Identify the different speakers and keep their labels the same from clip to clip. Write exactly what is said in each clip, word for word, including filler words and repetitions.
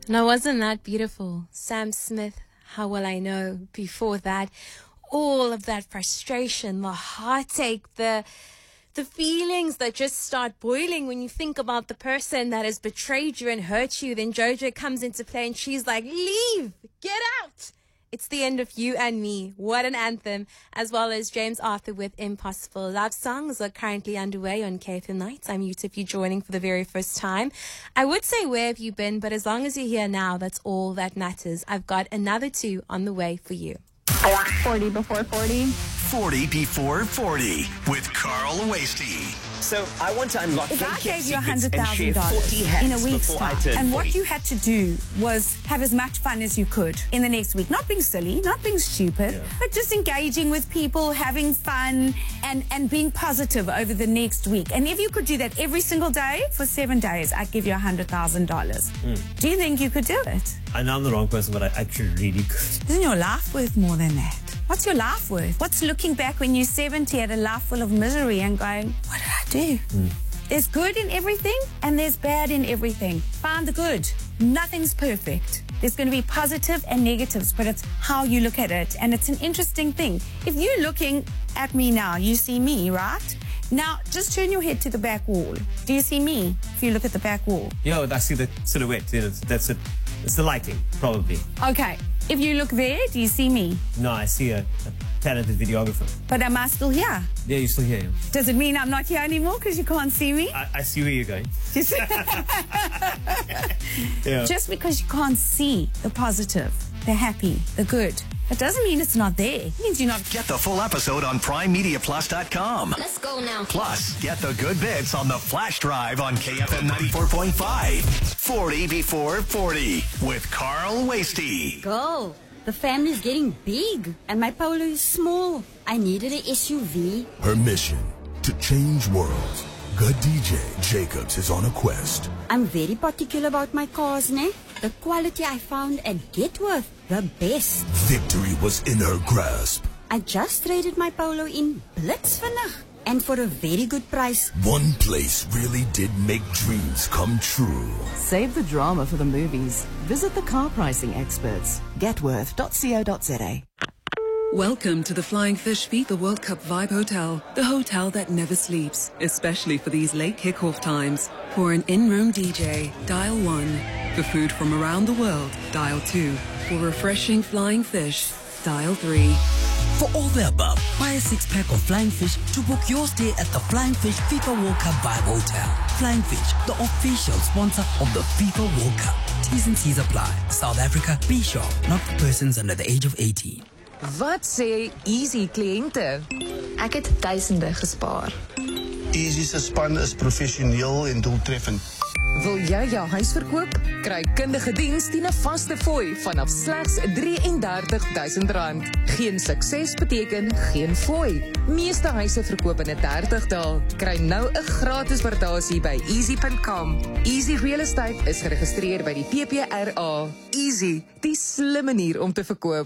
Speaker 1: Now, wasn't that beautiful? Sam Smith, How Will I Know? Before that, all of that frustration, the heartache, the the feelings that just start boiling when you think about the person that has betrayed you and hurt you. Then Jojo comes into play and she's like, leave, get out. It's the end of You and Me. What an anthem. As well as James Arthur with Impossible. Love songs are currently underway on K F M Nights. I'm Yuta if you're joining for the very first time. I would say where have you been, but as long as you're here now, that's all that matters. I've got another two on the way for you.
Speaker 2: forty before forty.
Speaker 3: forty before forty with Carl Wasty.
Speaker 4: So I want to unlock
Speaker 2: If I
Speaker 4: Kept
Speaker 2: gave you
Speaker 4: Secrets
Speaker 2: one hundred
Speaker 4: and share
Speaker 2: thousand
Speaker 4: forty
Speaker 2: dollars
Speaker 4: hacks
Speaker 2: in a week's
Speaker 4: before I
Speaker 2: time,
Speaker 4: turn
Speaker 2: and what
Speaker 4: forty.
Speaker 2: you had to do was have as much fun as you could in the next week. Not being silly, not being stupid,
Speaker 4: Yeah.
Speaker 2: but just engaging with people, having fun, and, and being positive over the next week. And if you could do that every single day for seven days, I'd give you one hundred thousand dollars.
Speaker 4: Mm.
Speaker 2: Do you think you could do it?
Speaker 4: I know I'm the wrong person, but I actually really could.
Speaker 2: Isn't your life worth more than that? What's your life worth? What's looking back when you're seventy at a life full of misery and going, what did I do?
Speaker 4: Mm.
Speaker 2: There's good in everything and there's bad in everything. Find the good. Nothing's perfect. There's going to be positive and negatives, but it's how you look at it. And it's an interesting thing. If you're looking at me now, you see me, right? Now, just turn your head to the back wall. Do you see me if you look at the back wall?
Speaker 4: Yeah, I see the silhouette. Yeah, that's it. It's the lighting, probably.
Speaker 2: Okay. If you look there, do you see me?
Speaker 4: No, I see a, a talented videographer.
Speaker 2: But am I still here?
Speaker 4: Yeah, you're still here.
Speaker 2: Does it mean I'm not here anymore because you can't see me?
Speaker 4: I, I see where you're going.
Speaker 2: Just,
Speaker 4: Yeah.
Speaker 2: just because you can't see the positive, the happy, the good, it doesn't mean it's not there. It means you're not.
Speaker 3: Get the full episode on prime media plus dot com.
Speaker 5: Let's go now.
Speaker 3: Plus, get the good bits on the flash drive on K F M ninety-four point five. forty before forty with Carl Wasty.
Speaker 5: Go. The family's getting big and my Polo is small. I needed an S U V.
Speaker 6: Her mission, to change worlds. Good D J Jacobs is on a quest.
Speaker 5: I'm very particular about my cars, ne? The quality I found at Getworth, the best.
Speaker 6: Victory was in her grasp.
Speaker 5: I just traded my Polo in Blitzvinnig and for a very good price.
Speaker 6: One place really did make dreams come true.
Speaker 7: Save the drama for the movies. Visit the car pricing experts. Getworth dot co dot za.
Speaker 8: Welcome to the Flying Fish FIFA World Cup Vibe Hotel, the hotel that never sleeps, especially for these late kickoff times. For an in-room D J, dial one. For food from around the world, dial two. For refreshing flying fish, dial three.
Speaker 9: For all the above, buy a six-pack of Flying Fish to book your stay at the Flying Fish FIFA World Cup Vibe Hotel. Flying Fish, the official sponsor of the FIFA World Cup. T's and C's apply. South Africa, be sure, not for persons under the age of eighteen.
Speaker 10: Wat sê Easy kliënte?
Speaker 11: Ek het duisende gespaar.
Speaker 12: Easy se span is professioneel en doeltreffend.
Speaker 10: Wil jy jou huis verkoop? Kry kundige diens teen 'n vaste fooi vanaf slegs drieëndertig duisend rand. Geen sukses beteken geen fooi. Meeste huise verkoop in dertig dae. Kry nou 'n gratis waardasie by easy punt com. Easy Real Estate is geregistreer by die P P R A. Easy, die slim manier om te verkoop.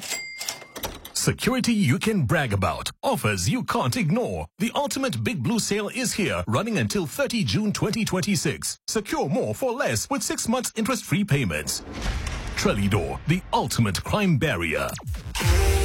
Speaker 13: Security you can brag about. Offers you can't ignore. The ultimate Big Blue sale is here, running until thirtieth of June twenty twenty-six. Secure more for less with six months interest-free payments. Trelidor, the ultimate crime barrier.